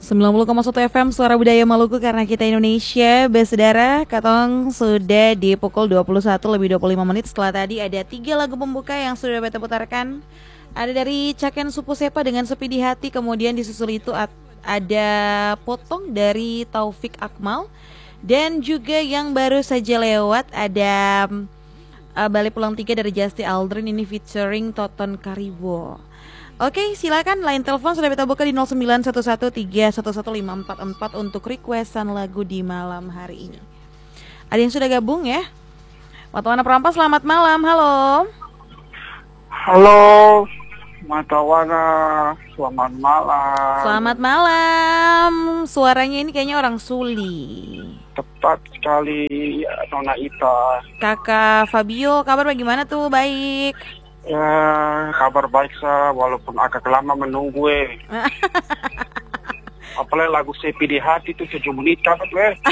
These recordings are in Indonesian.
90,1 FM Suara Budaya Maluku karena kita Indonesia. Bersaudara, katong sudah di pukul 21 lebih 25 menit. Setelah tadi ada 3 lagu pembuka yang sudah beta putarkan. Ada dari Caken Supu Sepa dengan Sepi di Hati. Kemudian disusul itu ada Potong dari Taufik Akmal. Dan juga yang baru saja lewat ada Balik Pulang 3 dari Justy Aldrin. Ini featuring Toton Karibo. Oke, silakan line telepon sudah kita buka di 0911311544 untuk requestan lagu di malam hari ini. Ada yang sudah gabung ya? Matawana Perampas, selamat malam. Halo. Halo, Matawana, selamat malam. Selamat malam. Suaranya ini kayaknya orang Suli. Tepat sekali, Nona Ita. Kakak Fabio, kabar bagaimana tuh? Baik. Ya, kabar baik sah, walaupun agak lama menunggu Apalagi lagu Sepi di Hati itu 7 menit kabar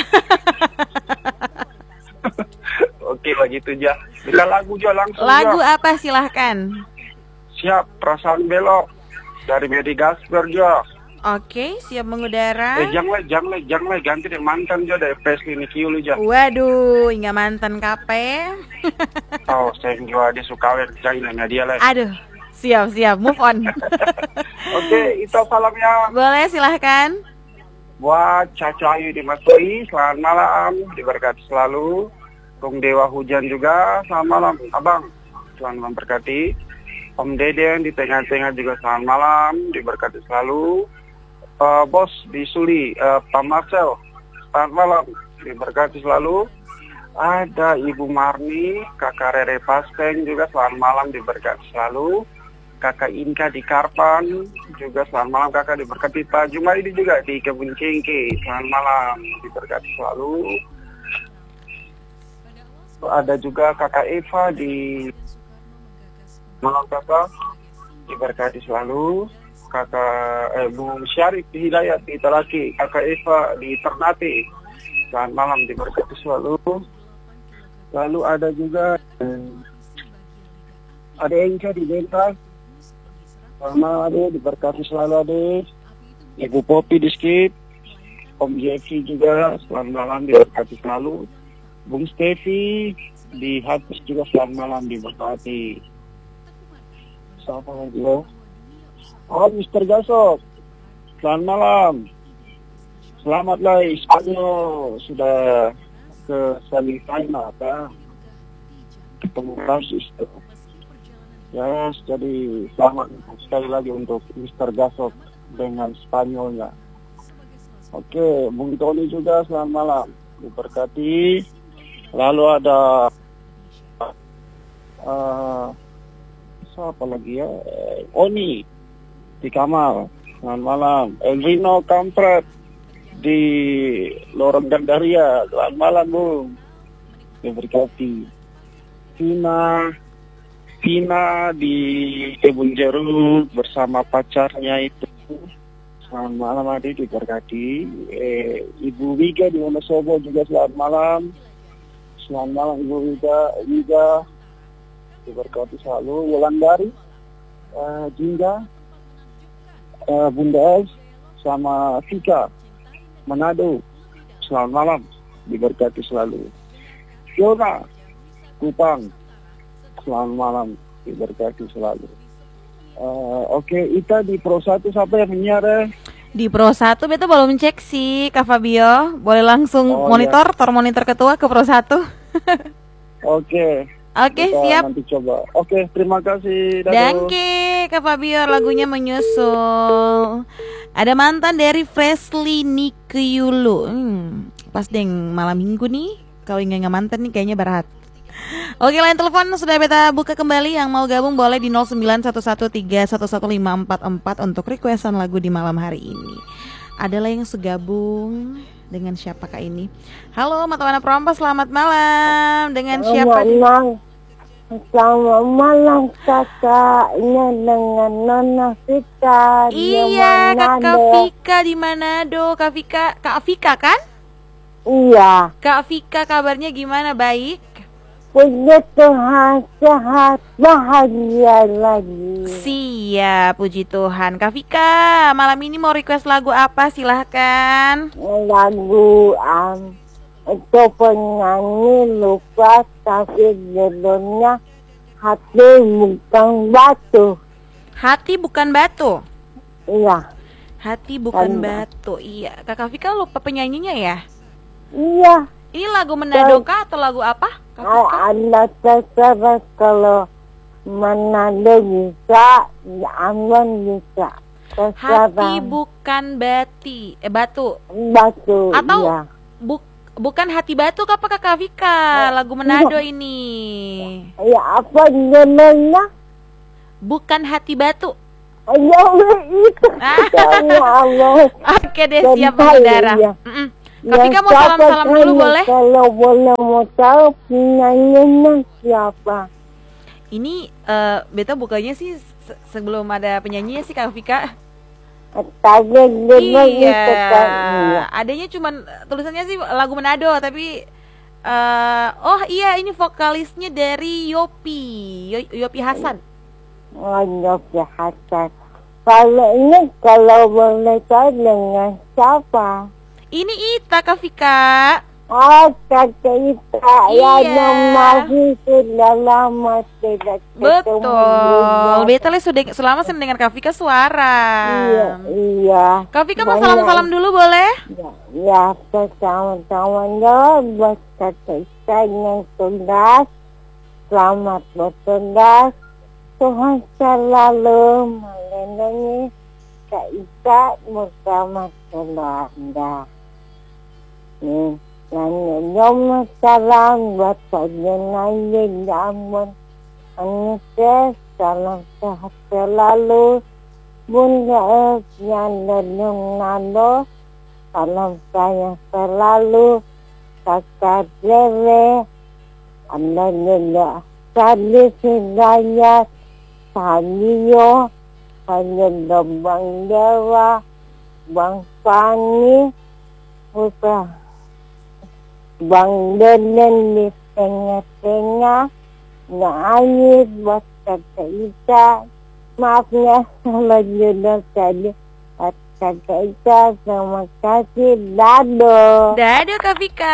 Oke, begitu aja. Bila lagu aja langsung. Lagu apa silahkan? Siap, Perasaan Belok dari Medi Gasper aja. Oke, siap mengudara. Jangan ganti deh mantan aja dari Presley Nikiul aja. Waduh, hingga mantan kape. Oh, saya juga dia suka nanya dia lah. Aduh, siap, move on. Oke, itu salamnya. Boleh, silahkan. Buat Caca Ayu di Masui, selamat malam, diberkati selalu. Kung Dewa Hujan juga, selamat malam, Abang, Tuhan memberkati. Om Deden di tengah-tengah juga selamat malam, diberkati selalu. Bos di Suli, Pak Marcel, selamat malam, diberkati selalu. Ada Ibu Marni, Kakak Rere Pasteng juga selamat malam, diberkati selalu. Kakak Inka di Karpan juga selamat malam, Kakak diberkati. Pak Jumaidi juga di Kebun Cengke, selamat malam, diberkati selalu. Ada juga Kakak Eva di malam, Kakak diberkati selalu. Kakak Bu Syarif di Hidayat di Talaki, Kakak Eva di Ternate, selamat malam, diberkati selalu. Lalu ada juga ada Enca di Bentas, sama ada diberkati selalu. Ada Ibu Popi di Skip, Om Jeffy juga selamat malam, diberkati selalu. Bung Stevi di Hatis juga selamat malam, diberkati. Siapa lagi lo? Oh, Mr. Gasok, selamat malam. Selamatlah Spanyol sudah ke semifinal, ketemu Francis. Ya, jadi selamat sekali lagi untuk Mr. Gasok dengan Spanyolnya. Oke, Bung Tony juga selamat malam, diberkati. Lalu ada siapa lagi ya? Oni di Kamal, selamat malam. Elvino Kampret di Lorong Gandaria, selamat malam Bung, diberkati. Vina di Kebun Jeruk bersama pacarnya itu, selamat malam adik, diberkati. Ibu Wiga di Wonosobo juga selamat malam. Selamat malam Ibu Wiga, diberkati selalu. Wulandari, Jingga, Bunda Es, sama Vika Manado, selamat malam, diberkati selalu. Fiona Kupang, selamat malam, diberkati selalu. Oke, Ita di Pro 1 siapa yang menyiar? Di Pro 1 beta belum cek sih, Kak Fabio. Boleh langsung monitor, ya. Monitor ketua ke Pro 1. Oke, siap. Nanti coba. Oke, terima kasih. Danke, Kak Fabio, lagunya menyusul. Ada mantan dari Presley Nikiulu. Pas deng malam minggu nih, kalau ingat mantan nih kayaknya berat. Oke, line telepon sudah beta buka kembali. Yang mau gabung boleh di 0911311544 untuk requestan lagu di malam hari ini. Adalah yang segabung dengan siapakah ini? Halo, Matawana Perampas, selamat malam. Dengan siapa? Selamat malam kakaknya dengan Nona Vika. Iya, Kakak Vika di Manado. Kak Vika kan? Iya. Kak Vika, kabarnya gimana? Baik? puji Tuhan sehat bahagia lagi. Siap, puji Tuhan. Kak Vika, malam ini mau request lagu apa? Silahkan. Lagu itu penyanyi lupa tapi judulnya Hati Bukan Batu. Hati bukan batu. Iya. Hati bukan Kan- batu. Iya, Kak Vika lupa penyanyinya ya? Iya. Ini lagu Manado kah atau lagu apa? Kak Vika? Ada terserah kalau Manado bisa, Ambon bisa. Hati Terserah bukan batu. batu. Atau Iya. bukan hati batu kah apa Kak Vika? Lagu Manado ini. Ya apa judulnya? Bukan hati batu. Ya itu. Ya Allah. Oke deh, siap Bentar, saudara. ya. Kak Vika mau salam-salam dulu boleh? Kalau boleh mau tahu penyanyinya siapa? Ini beta bukanya sih sebelum ada penyanyinya sih Kak Vika. Tadi dia itu kan. Iya, adanya cuman tulisannya sih lagu Manado tapi oh iya ini vokalisnya dari Yopi Hasan. Oh, Hasan. Kalau ini kalau boleh tahu dengan siapa? Ini Ita Kak Vika. Oh, Kakak Ita Iya. yang masih sudah lama tidak ketemu Betul. juga. Beta sudah selama sering dengar Kak Vika suara. Iya. Kak Vika mau Banyak. salam-salam dulu boleh? Ya, bersama-sama buat Kakak Ita yang tugas. Selamat bertugas. Tuhan selalu melindungi Kak Ita bersama keluarga Anda. Nanyom salam buat Sajenai Ambon. Anissa salam sehat selalu. Bunda yang lenung nado. Salam sayang selalu. Kakak Rere. Anda juga Sadi Hidayat. Sadio. Hanya Bang Dewa. Bang Fani. Putra Bang Deden di tengah-tengah. Nangis buat Kakak Ita. Maafnya kalau judul tadi. Kakak Ita, terima kasih. Dado. Dadah Kak Vika.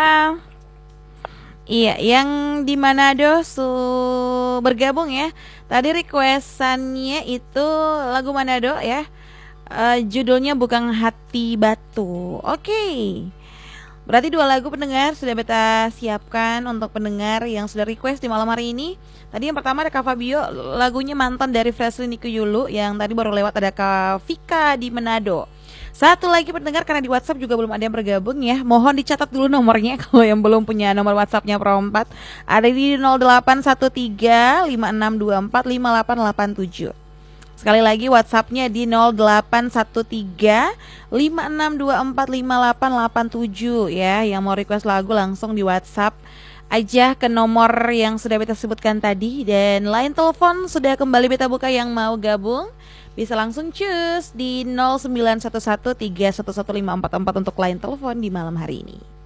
Iya, yang di Manado bergabung ya. Tadi requestannya itu lagu Manado ya. Judulnya Bukan Hati Batu. Oke. Berarti 2 lagu pendengar sudah beta siapkan untuk pendengar yang sudah request di malam hari ini. Tadi yang pertama ada Kak Fabio, lagunya Mantan dari Fresley Niku Yulu. Yang tadi baru lewat ada Kak Vika di Manado. Satu lagi pendengar karena di WhatsApp juga belum ada yang bergabung ya. Mohon dicatat dulu nomornya kalau yang belum punya nomor WhatsAppnya Pro 4. Ada di 0813 5624 5887. Sekali lagi WhatsAppnya di 0813 5624 5887 ya. Yang mau request lagu langsung di WhatsApp aja ke nomor yang sudah beta sebutkan tadi. Dan line telepon sudah kembali beta buka, yang mau gabung bisa langsung cus di 0911 311 5444 untuk line telepon di malam hari ini.